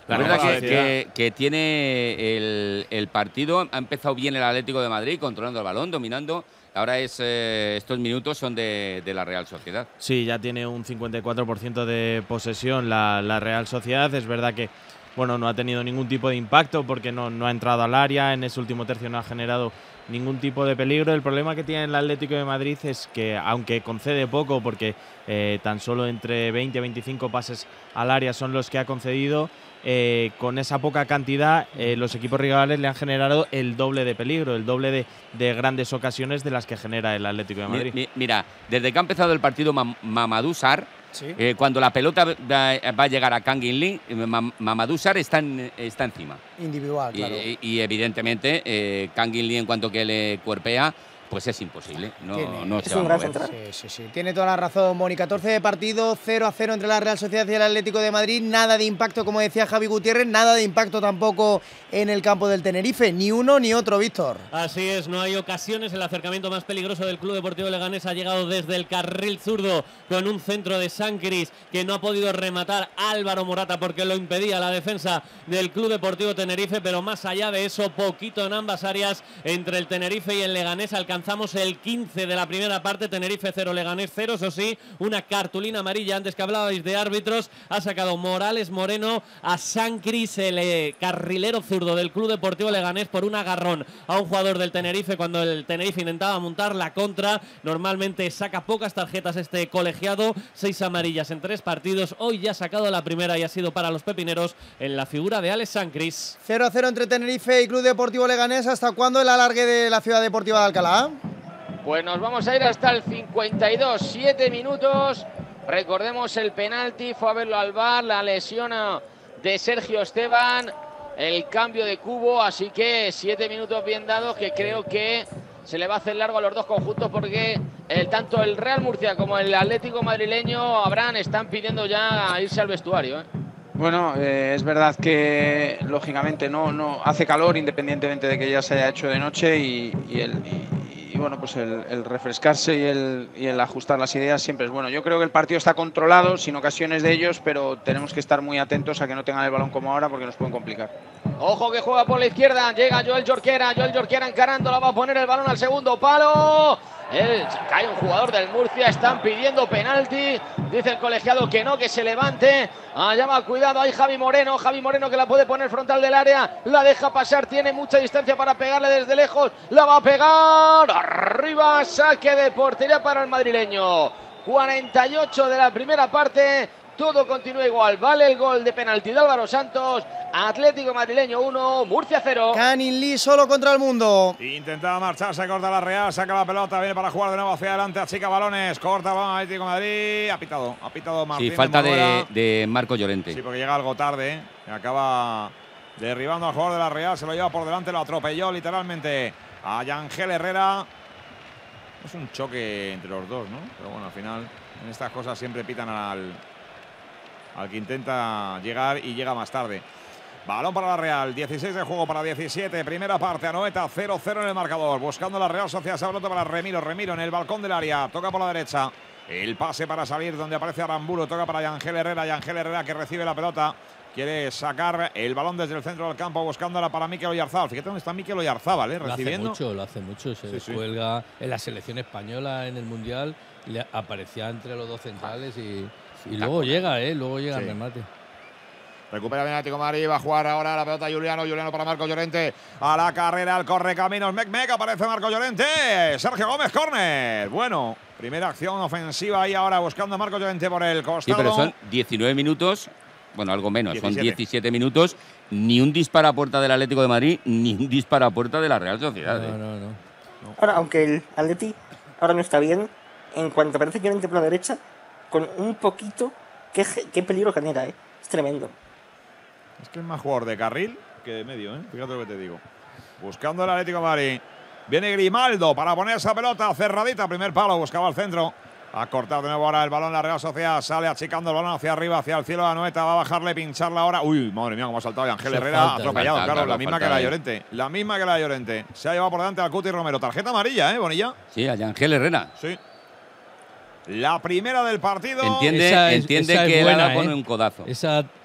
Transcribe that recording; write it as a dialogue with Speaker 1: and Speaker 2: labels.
Speaker 1: Es verdad que tiene el partido, ha empezado bien el Atlético de Madrid, controlando el balón, dominando. Ahora estos minutos son de la Real Sociedad.
Speaker 2: Sí, ya tiene un 54% de posesión la Real Sociedad. Es verdad que no ha tenido ningún tipo de impacto porque no ha entrado al área. En ese último tercio no ha generado ningún tipo de peligro. El problema que tiene el Atlético de Madrid es que, aunque concede poco, porque tan solo entre 20 y 25 pases al área son los que ha concedido, con esa poca cantidad los equipos rivales le han generado el doble de peligro, el doble de grandes ocasiones de las que genera el Atlético de Madrid.
Speaker 1: Mira, desde que ha empezado el partido Mamadou Sarr, ¿sí? Cuando la pelota va a llegar a Kang In Lee, Mamadou Sarr está encima.
Speaker 3: Individual, claro.
Speaker 1: Y evidentemente Kang In Lee, en cuanto que le cuerpea, pues es imposible, no se va a mover.
Speaker 3: Sí. Tiene toda la razón, Moni. 14 de partido, 0-0 entre la Real Sociedad y el Atlético de Madrid. Nada de impacto, como decía Javi Gutiérrez, nada de impacto tampoco en el campo del Tenerife. Ni uno ni otro, Víctor.
Speaker 4: Así es, no hay ocasiones. El acercamiento más peligroso del Club Deportivo Leganés ha llegado desde el carril zurdo con un centro de Sancris que no ha podido rematar Álvaro Morata porque lo impedía la defensa del Club Deportivo Tenerife, pero más allá de eso, poquito en ambas áreas entre el Tenerife y el Leganés. Alcanzamos el 15 de la primera parte, Tenerife 0, Leganés 0, eso sí, una cartulina amarilla. Antes que hablabais de árbitros, ha sacado Morales Moreno a Sancris, el carrilero zurdo del Club Deportivo Leganés, por un agarrón a un jugador del Tenerife cuando el Tenerife intentaba montar la contra. Normalmente saca pocas tarjetas este colegiado, 6 amarillas en 3 partidos. Hoy ya ha sacado la primera y ha sido para los pepineros en la figura de Alex Sancris.
Speaker 3: 0-0 entre Tenerife y Club Deportivo Leganés. ¿Hasta cuándo el alargue de la Ciudad Deportiva de Alcalá?
Speaker 5: Pues nos vamos a ir hasta el 52, 7 minutos. Recordemos el penalti, fue a verlo al VAR, la lesión de Sergio Esteban, el cambio de Cubo, así que 7 minutos bien dados que creo que se le va a hacer largo a los dos conjuntos porque tanto el Real Murcia como el Atlético madrileño, Abraham, están pidiendo ya irse al vestuario.
Speaker 6: Bueno, es verdad que lógicamente no hace calor independientemente de que ya se haya hecho de noche y bueno, pues el refrescarse y el ajustar las ideas siempre es bueno. Yo creo que el partido está controlado, sin ocasiones de ellos, pero tenemos que estar muy atentos a que no tengan el balón como ahora porque nos pueden complicar.
Speaker 5: Ojo que juega por la izquierda, llega Joel Jorquera encarándola, va a poner el balón al segundo palo. Cae un jugador del Murcia, están pidiendo penalti, dice el colegiado que no, que se levante. Allá va, cuidado, hay Javi Moreno que la puede poner frontal del área, la deja pasar, tiene mucha distancia para pegarle desde lejos, la va a pegar, arriba, saque de portería para el madrileño. 48 de la primera parte, todo continúa igual, vale el gol de penalti de Álvaro Santos. Atlético madrileño 1, Murcia 0.
Speaker 3: Kang In Lee solo contra el mundo.
Speaker 7: Intentaba marcharse, corta la Real, saca la pelota, viene para jugar de nuevo hacia adelante, achica balones, corta balón Atlético de Madrid, ha pitado Martínez.
Speaker 1: Sí, falta de Marco Llorente.
Speaker 7: Sí, porque llega algo tarde, acaba derribando al jugador de la Real, se lo lleva por delante, lo atropelló literalmente a Yangel Herrera. Es un choque entre los dos, ¿no? Pero bueno, al final en estas cosas siempre pitan al que intenta llegar y llega más tarde. Balón para la Real, 16 de juego para 17, primera parte, Anoeta, 0-0 en el marcador, buscando la Real Sociedad, se pelota para Remiro en el balcón del área, toca por la derecha, el pase para salir donde aparece Arambulo, toca para Yangel Herrera que recibe la pelota, quiere sacar el balón desde el centro del campo, buscándola para Mikel Oyarzabal. Fíjate dónde está Mikel Oyarzabal, recibiendo.
Speaker 8: Lo hace mucho, se cuelga en la selección española en el Mundial, le aparecía entre los dos centrales y luego llega el remate.
Speaker 7: Recupera bien Atlético de Madrid, va a jugar ahora la pelota Juliano para Marco Llorente, a la carrera, al correcaminos, Mec, aparece Marco Llorente, Sergio Gómez, córner. Bueno, primera acción ofensiva ahí ahora buscando a Marco Llorente por el costado.
Speaker 1: Sí, pero son 19 minutos, bueno, algo menos, son 17 minutos, ni un disparo a puerta del Atlético de Madrid, ni un disparo a puerta de la Real Sociedad.
Speaker 8: No.
Speaker 9: Ahora, aunque el Atleti ahora no está bien, en cuanto aparece Llorente por la derecha, con un poquito, qué peligro genera, es tremendo.
Speaker 7: Es que es más jugador de carril que de medio, fíjate lo que te digo. Buscando el Atlético de Madrid. Viene Grimaldo para poner esa pelota cerradita. Primer palo, buscaba al centro. Ha cortado de nuevo ahora el balón la Real Sociedad. Sale achicando el balón hacia arriba, hacia el cielo. Anoeta va a bajarle, pincharla ahora. Uy, madre mía, cómo ha saltado Ángel Herrera. Atropellado, claro, la misma que la Llorente. La misma que la Llorente. Se ha llevado por delante al Cuti Romero. Tarjeta amarilla, Bonilla.
Speaker 1: Sí, a Ángel Herrera.
Speaker 7: Sí. La primera del partido.
Speaker 1: Entiende que
Speaker 8: buena,
Speaker 1: Lara pone un codazo.
Speaker 8: Esa